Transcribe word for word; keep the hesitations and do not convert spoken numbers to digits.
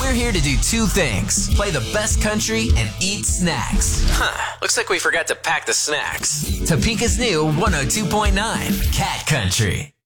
We're here to do two things. Play the best country and eat snacks. Huh. Looks like we forgot to pack the snacks. Topeka's new one oh two point nine Cat Country.